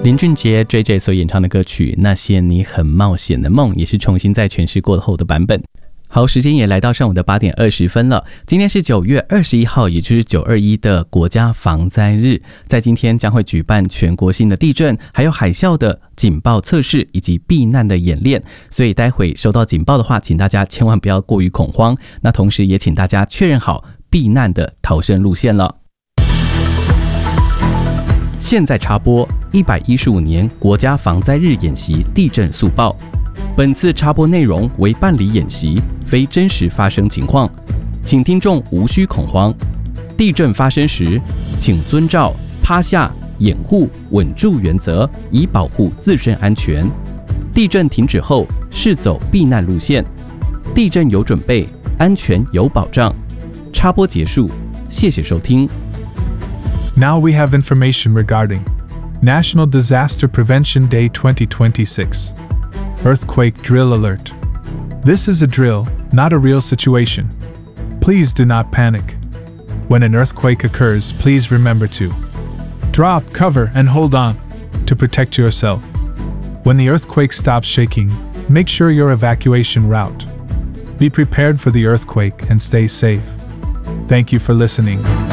林俊杰 JJ 所演唱的歌曲《那些你很冒险的梦》也是重新再诠释过后的版本。好，时间也来到上午的8点20分了。今天是9月21号，也就是921的国家防灾日。在今天将会举办全国性的地震还有海啸的警报测试以及避难的演练，所以待会收到警报的话，请大家千万不要过于恐慌。那同时也请大家确认好避难的逃生路线了。现在插播115年国家防灾日演习地震速报。本次插播内容为办理演习，非真实发生情况，请听众无需恐慌。地震发生时，请遵照趴下、掩护、稳住原则，以保护自身安全。地震停止后，是走避难路线。地震有准备，安全有保障。插播结束，谢谢收听。 Now we have information regarding National Disaster Prevention Day 2026. Earthquake Drill Alert. This is a drill, not a real situation. Please do not panic. When an earthquake occurs, please remember to drop, cover, and hold on to protect yourself. When the earthquake stops shaking, make sure your evacuation route. Be prepared for the earthquake and stay safe. Thank you for listening.